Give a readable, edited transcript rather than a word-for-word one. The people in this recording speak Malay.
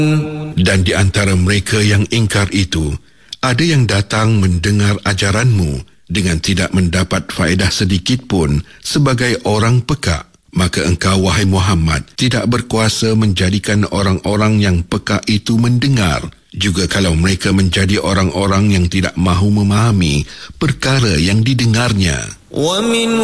Dan di antara mereka yang ingkar itu, ada yang datang mendengar ajaranmu dengan tidak mendapat faedah sedikit pun sebagai orang pekak. Maka engkau, wahai Muhammad, tidak berkuasa menjadikan orang-orang yang pekak itu mendengar, juga kalau mereka menjadi orang-orang yang tidak mahu memahami perkara yang didengarnya.